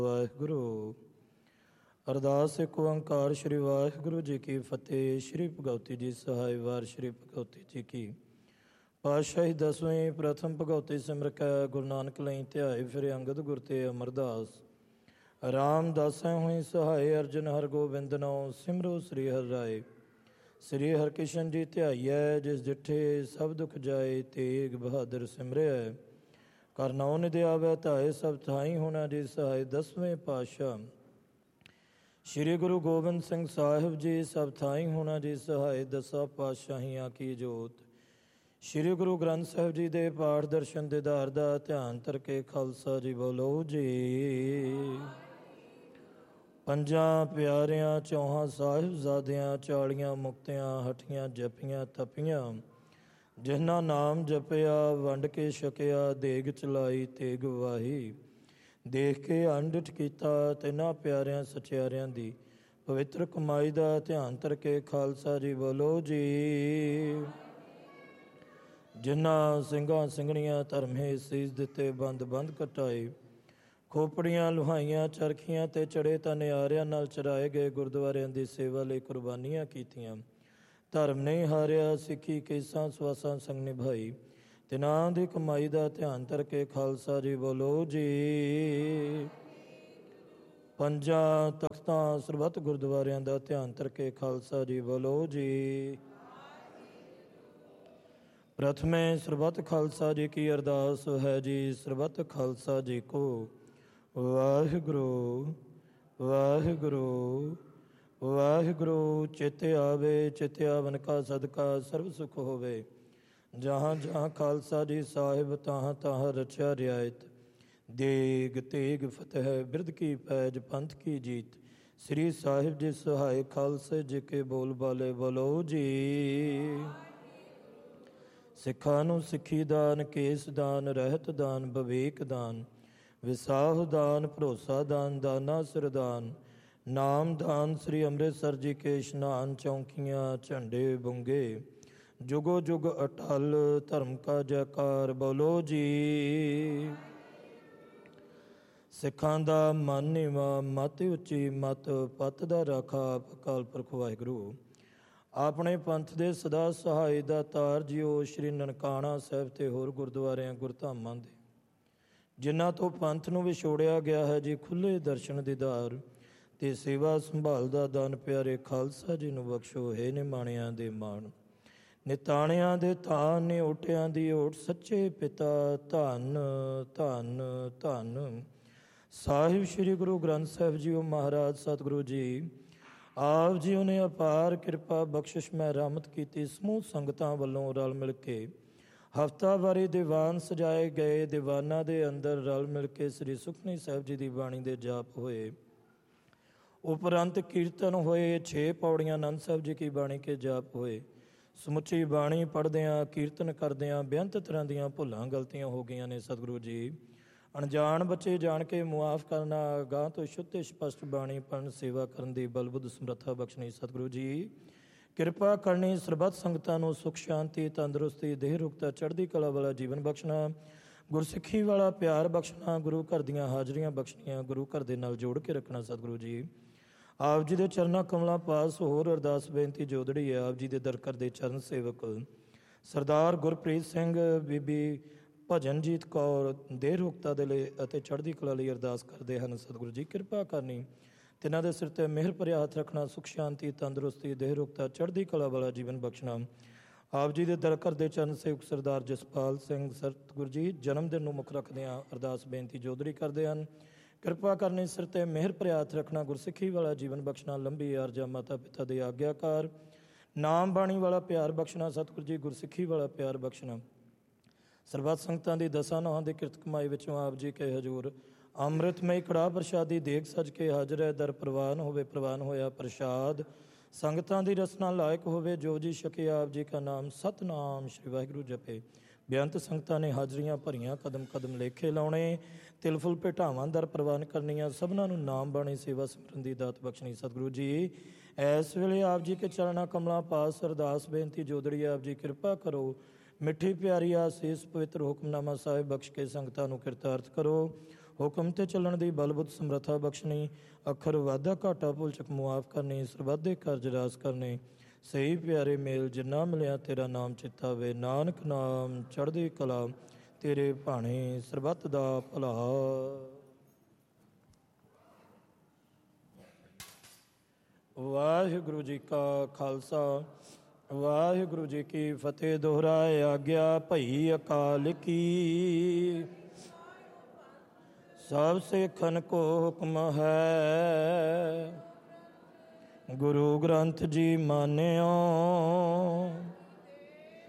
ਵਾਹਿਗੁਰੂ। ਅਰਦਾਸ ਏਕ ਓੰਕਾਰ ਸ਼੍ਰੀ ਵਾਹਿਗੁਰੂ ਜੀ ਕੀ ਫਤਿਹ। ਸ਼੍ਰੀ ਭਗਉਤੀ ਜੀ ਸਹਾਇ ਵਾਰ ਸ਼੍ਰੀ ਭਗਉਤੀ ਜੀ ਕੀ ਪਾਤਸ਼ਾਹੀ ਦਸਵੇਂ ਪ੍ਰਥਮ ਭਗਉਤੀ ਸਿਮਰ ਕੈ ਗੁਰੂ ਨਾਨਕ ਲਈ ਧਿਆਏ ਫਿਰ ਅੰਗਦ ਗੁਰ ਤੇ ਅਮਰਦਾਸ ਰਾਮਦਾਸੈ ਹੋਈ ਸਹਾਇ ਅਰਜਨ ਹਰ ਗੋਬਿੰਦ ਨਉ ਸਿਮਰੋ ਸ੍ਰੀ ਹਰਿ ਰਾਏ। ਸ੍ਰੀ ਹਰਿਕ੍ਰਿਸ਼ਨ ਜੀ ਧਿਆਈਐ ਜਿਸ ਜਿੱਠੇ ਸਭ ਦੁਖ ਜਾਏ ਤੇਗ ਬਹਾਦਰ ਸਿਮਰਿਐ ਕਰ ਨਉ ਨਿਧ ਆਵੈ ਧਾਏ ਸਭ ਥਾਈ ਹੋਣਾ ਜੀ ਸਹਾਇ। ਦਸਵੇਂ ਪਾਤਸ਼ਾਹ ਸ਼੍ਰੀ ਗੁਰੂ ਗੋਬਿੰਦ ਸਿੰਘ ਸਾਹਿਬ ਜੀ ਸਭ ਥਾਈ ਹੋਣਾ ਜੀ ਸਹਾਇ। ਦਸਾਂ ਪਾਤਸ਼ਾਹੀਆਂ ਕੀ ਜੋਤ ਸ਼੍ਰੀ ਗੁਰੂ ਗ੍ਰੰਥ ਸਾਹਿਬ ਜੀ ਦੇ ਪਾਠ ਦਰਸ਼ਨ ਦੀਦਾਰ ਦਾ ਧਿਆਨ ਧਰ ਕੇ ਖਾਲਸਾ ਜੀ ਬੋਲੋ ਜੀ। ਪੰਜਾਂ ਪਿਆਰਿਆਂ ਚੌਹਾਂ ਸਾਹਿਬਜ਼ਾਦਿਆਂ 40 ਮੁਕਤਿਆਂ ਹਠੀਆਂ ਜਪੀਆਂ ਤਪੀਆਂ ਜਿਨ੍ਹਾਂ ਨਾਮ ਜਪਿਆ ਵੰਡ ਕੇ ਛਕਿਆ ਦੇਗ ਚਲਾਈ ਤੇਗ ਵਾਹੀ ਦੇਖ ਕੇ ਅੰਡਿਠ ਕੀਤਾ ਤਿੰਨਾਂ ਪਿਆਰਿਆਂ ਸਚਿਆਰਿਆਂ ਦੀ ਪਵਿੱਤਰ ਕਮਾਈ ਦਾ ਧਿਆਨ ਧਰ ਕੇ ਖਾਲਸਾ ਜੀ ਬੋਲੋ ਜੀ। ਜਿਨ੍ਹਾਂ ਸਿੰਘਾਂ ਸਿੰਘਣੀਆਂ ਧਰਮੇ ਸੀਸ ਦਿੱਤੇ ਬੰਦ ਬੰਦ ਕਟਾਏ ਖੋਪੜੀਆਂ ਲੁਹਾਈਆਂ ਚਰਖੀਆਂ ਤੇ ਚੜੇ ਤਾਂ ਨਿਆਰਿਆਂ ਨਾਲ ਚਰਾਏ ਗਏ ਗੁਰਦੁਆਰਿਆਂ ਦੀ ਸੇਵਾ ਲਈ ਕੁਰਬਾਨੀਆਂ ਕੀਤੀਆਂ ਧਰਮ ਨਹੀਂ ਹਾਰਿਆ ਸਿੱਖੀ ਕੇਸਾਂ ਸਵਾਸਾਂ ਸੰਗ ਨਿਭਾਈ ਤਿਨਾਂ ਦੀ ਕਮਾਈ ਦਾ ਧਿਆਨ ਧਰ ਕੇ ਖਾਲਸਾ ਜੀ ਬੋਲੋ ਜੀ। ਪੰਜਾਂ ਤਖਤਾਂ ਸਰਬੱਤ ਗੁਰਦੁਆਰਿਆਂ ਦਾ ਧਿਆਨ ਧਰ ਕੇ ਖਾਲਸਾ ਜੀ ਬੋਲੋ ਜੀ। ਪ੍ਰਥਮੇ ਸਰਬੱਤ ਖਾਲਸਾ ਜੀ ਕੀ ਅਰਦਾਸ ਹੈ ਜੀ। ਸਰਬੱਤ ਖਾਲਸਾ ਜੀ ਕੋ ਵਾਹਿਗੁਰੂ ਵਾਹਿਗੁਰੂ ਵਾਹਿਗੁਰੂ। ਚਿਤ ਆਵੇ ਚਿਤ ਆਵਨ ਕਾ ਸਦਕਾ ਸਰਬ ਸੁਖ ਹੋਵੇ ਜਹਾਂ ਜਹਾਂ ਖਾਲਸਾ ਜੀ ਸਾਹਿਬ ਤਾਹਾਂ ਤਾਹਾਂ ਰਚਿਆ ਰਿਆਇਤ ਦੇਗ ਤੇਗ ਫਤਿਹ ਬਿਰਧ ਕੀ ਪੈਜ ਪੰਥ ਕੀ ਜੀਤ ਸ੍ਰੀ ਸਾਹਿਬ ਜੀ ਸਹਾਇ ਖਾਲਸੇ ਜੀ ਕੇ ਬੋਲ ਬਾਲੇ ਬੋਲੋ ਜੀ। ਸਿੱਖਾਂ ਨੂੰ ਸਿੱਖੀ ਦਾਨ ਕੇਸ ਦਾਨ ਰਹਿਤ ਦਾਨ ਵਿਵੇਕ ਦਾਨ ਵਿਸਾਹ ਦਾਨ ਭਰੋਸਾ ਦਾਨ ਦਾਨਾ ਸਰਦਾਨ ਨਾਮ ਦਾਨ ਸ੍ਰੀ ਅੰਮ੍ਰਿਤਸਰ ਜੀ ਕੇ ਇਸ਼ਨਾਨ ਚੌਂਕੀਆਂ ਝੰਡੇ ਬੁੰਗੇ ਜੁਗੋ ਜੁਗ ਅਟਲ ਧਰਮ ਕਾ ਜੈਕਾਰ ਬੋਲੋ ਜੀ। ਸਿੱਖਾਂ ਦਾ ਮਨ ਨੀਵਾ ਮਤ ਉੱਚੀ ਮਤ ਪੱਤ ਦਾ ਰਾਖਾ ਅਕਾਲ ਪੁਰਖ ਵਾਹਿਗੁਰੂ ਆਪਣੇ ਪੰਥ ਦੇ ਸਦਾ ਸਹਾਈ ਦਾ ਤਾਰ ਜਿਓ ਸ਼੍ਰੀ ਨਨਕਾਣਾ ਸਾਹਿਬ ਤੇ ਹੋਰ ਗੁਰਦੁਆਰਿਆਂ ਗੁਰਧਾਮਾਂ ਦੇ ਜਿਨ੍ਹਾਂ ਤੋਂ ਪੰਥ ਨੂੰ ਵਿਛੋੜਿਆ ਗਿਆ ਹੈ ਜੀ ਖੁੱਲ੍ਹੇ ਦਰਸ਼ਨ ਦੀਦਾਰ ਤੇ ਸੇਵਾ ਸੰਭਾਲ ਦਾ ਦਾਨ ਪਿਆਰੇ ਖਾਲਸਾ ਜੀ ਨੂੰ ਬਖਸ਼ੋ ਹੈ ਨਿਮਾਣਿਆਂ ਦੇ ਮਾਣ ਨਿਤਾਣਿਆਂ ਦੇ ਧਾਨ ਨੇ ਓਟਿਆਂ ਦੀ ਓਟ ਸੱਚੇ ਪਿਤਾ ਧੰਨ ਧੰਨ ਧੰਨ ਸਾਹਿਬ ਸ਼੍ਰੀ ਗੁਰੂ ਗ੍ਰੰਥ ਸਾਹਿਬ ਜੀਓ ਮਹਾਰਾਜ ਸਤਿਗੁਰੂ ਜੀ ਆਪ ਜੀ ਨੇ ਅਪਾਰ ਕਿਰਪਾ ਬਖਸ਼ਿਸ਼ ਮੈਂ ਰਹਿਮਤ ਕੀਤੀ ਸਮੂਹ ਸੰਗਤਾਂ ਵੱਲੋਂ ਰਲ ਮਿਲ ਕੇ ਹਫ਼ਤਾਵਾਰੀ ਦੀਵਾਨ ਸਜਾਏ ਗਏ ਦੀਵਾਨਾਂ ਦੇ ਅੰਦਰ ਰਲ ਮਿਲ ਕੇ ਸ੍ਰੀ ਸੁਖਮਨੀ ਸਾਹਿਬ ਜੀ ਦੀ ਬਾਣੀ ਦੇ ਜਾਪ ਹੋਏ ਉਪਰੰਤ ਕੀਰਤਨ ਹੋਏ 6 ਪੌੜੀਆਂ ਆਨੰਦ ਸਾਹਿਬ ਜੀ ਕੀ ਬਾਣੀ ਕੇ ਜਾਪ ਹੋਏ ਸਮੁੱਚੀ ਬਾਣੀ ਪੜ੍ਹਦਿਆਂ ਕੀਰਤਨ ਕਰਦਿਆਂ ਬੇਅੰਤ ਤਰ੍ਹਾਂ ਦੀਆਂ ਭੁੱਲਾਂ ਗਲਤੀਆਂ ਹੋ ਗਈਆਂ ਨੇ ਸਤਿਗੁਰੂ ਜੀ ਅਣਜਾਣ ਬੱਚੇ ਜਾਣ ਕੇ ਮੁਆਫ ਕਰਨਾ ਗਾਂ ਤੋਂ ਸ਼ੁੱਧ ਸਪਸ਼ਟ ਬਾਣੀ ਪੜ੍ਹਨ ਸੇਵਾ ਕਰਨ ਦੀ ਬਲਬੁੱਧ ਸਮਰੱਥਾ ਬਖਸ਼ਣੀ ਸਤਿਗੁਰੂ ਜੀ ਕਿਰਪਾ ਕਰਨੀ ਸਰਬੱਤ ਸੰਗਤਾਂ ਨੂੰ ਸੁਖ ਸ਼ਾਂਤੀ ਤੰਦਰੁਸਤੀ ਦੇਹ ਰੁਕਤਾ ਚੜ੍ਹਦੀ ਕਲਾ ਵਾਲਾ ਜੀਵਨ ਬਖਸ਼ਣਾ ਗੁਰਸਿੱਖੀ ਵਾਲਾ ਪਿਆਰ ਬਖਸ਼ਣਾ ਗੁਰੂ ਘਰ ਦੀਆਂ ਹਾਜ਼ਰੀਆਂ ਬਖਸ਼ਣੀਆਂ ਗੁਰੂ ਘਰ ਦੇ ਨਾਲ ਜੋੜ ਕੇ ਰੱਖਣਾ ਸਤਿਗੁਰੂ ਜੀ ਆਪ ਜੀ ਦੇ ਚਰਨਾਂ ਕਮਲਾਂ ਪਾਸ ਹੋਰ ਅਰਦਾਸ ਬੇਨਤੀ ਜੋਦੜੀ ਹੈ ਆਪ ਜੀ ਦੇ ਦਰ ਕਰਦੇ ਚਰਨ ਸੇਵਕ ਸਰਦਾਰ ਗੁਰਪ੍ਰੀਤ ਸਿੰਘ ਬੀਬੀ ਭਜਨਜੀਤ ਕੌਰ ਦੇਹ ਰੁਕਤਾ ਦੇ ਲਈ ਅਤੇ ਚੜ੍ਹਦੀ ਕਲਾ ਲਈ ਅਰਦਾਸ ਕਰਦੇ ਹਨ ਸਤਿਗੁਰੂ ਜੀ ਕਿਰਪਾ ਕਰਨੀ ਤਿੰਨਾਂ ਦੇ ਸਿਰ ਤੇ ਮਿਹਰ ਭਰਿਆ ਹੱਥ ਰੱਖਣਾ ਸੁਖ ਸ਼ਾਂਤੀ ਤੰਦਰੁਸਤੀ ਦੇਹ ਰੁਕਤਾ ਚੜ੍ਹਦੀ ਕਲਾ ਵਾਲਾ ਜੀਵਨ ਬਖਸ਼ਣਾ ਆਪ ਜੀ ਦੇ ਦਰ ਘਰ ਦੇ ਚਰਨ ਸੇਵਕ ਸਰਦਾਰ ਜਸਪਾਲ ਸਿੰਘ ਸਤਿਗੁਰੂ ਜੀ ਜਨਮ ਦਿਨ ਨੂੰ ਮੁੱਖ ਰੱਖਦਿਆਂ ਅਰਦਾਸ ਬੇਨਤੀ ਜੋਦੜੀ ਕਰਦੇ ਹਨ ਕਿਰਪਾ ਕਰਨੀ ਸਿਰ ਤੇ ਮਿਹਰ ਭਰਿਆ ਹੱਥ ਰੱਖਣਾ ਗੁਰਸਿੱਖੀ ਵਾਲਾ ਜੀਵਨ ਬਖਸ਼ਣਾ ਲੰਬੀ ਆਰਜਾ ਮਾਤਾ ਪਿਤਾ ਦੇ ਆਗਿਆਕਾਰ ਨਾਮ ਬਾਣੀ ਵਾਲਾ ਪਿਆਰ ਬਖਸ਼ਣਾ ਸਤਿਗੁਰੂ ਜੀ ਗੁਰਸਿੱਖੀ ਵਾਲਾ ਪਿਆਰ ਬਖਸ਼ਣਾ ਸਰਬੱਤ ਸੰਗਤਾਂ ਦੀ ਦਸਾਂ ਨੌਹਾਂ ਦੀ ਕਿਰਤ ਕਮਾਈ ਵਿੱਚੋਂ ਆਪ ਜੀ ਕੇ ਹਜ਼ੂਰ ਅੰਮ੍ਰਿਤਮਈ ਕੜਾਹ ਪ੍ਰਸ਼ਾਦੀ ਦੇਗ ਸਜ ਕੇ ਹਾਜ਼ਰ ਹੈ ਦਰ ਪ੍ਰਵਾਨ ਹੋਵੇ ਪ੍ਰਵਾਨ ਹੋਇਆ ਪ੍ਰਸ਼ਾਦ ਸੰਗਤਾਂ ਦੀ ਰਸਨਾ ਲਾਇਕ ਹੋਵੇ ਜੋ ਜੀ ਛਕੇ ਆਪ ਜੀ ਕਾ ਨਾਮ ਸਤਨਾਮ ਸ਼੍ਰੀ ਵਾਹਿਗੁਰੂ ਜਪੇ ਬੇਅੰਤ ਸੰਗਤਾਂ ਨੇ ਹਾਜ਼ਰੀਆਂ ਭਰੀਆਂ ਕਦਮ ਕਦਮ ਲੇਖੇ ਲਾਉਣੇ ਤਿਲ ਫੁੱਲ ਭੇਟਾਵਾਂ ਦਰ ਪ੍ਰਵਾਨ ਕਰਨੀਆਂ ਸਭਨਾਂ ਨੂੰ ਨਾਮ ਬਾਣੀ ਸੇਵਾ ਸਿਮਰਨ ਦੀ ਦਾਤ ਬਖਸ਼ਣੀ ਸਤਿਗੁਰੂ ਜੀ ਇਸ ਵੇਲੇ ਆਪ ਜੀ ਕੇ ਚਰਨਾਂ ਕਮਲਾਂ ਪਾਸ ਅਰਦਾਸ ਬੇਨਤੀ ਜੋਦੜੀ ਆਪ ਜੀ ਕਿਰਪਾ ਕਰੋ ਮਿੱਠੀ ਪਿਆਰੀ ਆਸੀਸ ਪਵਿੱਤਰ ਹੁਕਮਨਾਮਾ ਸਾਹਿਬ ਬਖਸ਼ ਕੇ ਸੰਗਤਾਂ ਨੂੰ ਕਿਰਤਾਰਥ ਕਰੋ ਹੁਕਮ ਤੇ ਚੱਲਣ ਦੀ ਬਲਬੁੱਧ ਸਮਰੱਥਾ ਬਖਸ਼ਣੀ, ਅੱਖਰ ਵਾਧਾ ਘਾਟਾ ਭੁੱਲ ਚੁੱਕ ਮੁਆਫ ਕਰਨੀ, ਸਰਬੱਤ ਦੇ ਕਰਜ਼ ਰਾਸ ਕਰਨੇ, ਸਹੀ ਪਿਆਰੇ ਮੇਲ ਜਿੰਨਾ ਮਿਲਿਆ ਤੇਰਾ ਨਾਮ ਚਿੱਤਾ ਵੇ, ਨਾਨਕ ਨਾਮ ਚੜ੍ਹਦੀ ਕਲਾ ਤੇਰੇ ਭਾਣੇ, ਸਰਬੱਤ ਦਾ ਭਲਾ। ਵਾਹਿਗੁਰੂ ਜੀ ਕਾ ਖਾਲਸਾ, ਵਾਹਿਗੁਰੂ ਜੀ ਕੀ ਫਤਿਹ। ਦੁਹਰਾਏ ਆਗਿਆ ਭਈ ਅਕਾਲ ਕੀ, ਸਭ ਸਿੱਖਨ ਕੋ ਹੁਕਮ ਹੈ। ਗੁਰੂ ਗ੍ਰੰਥ ਜੀ ਮਾਨਿਓ,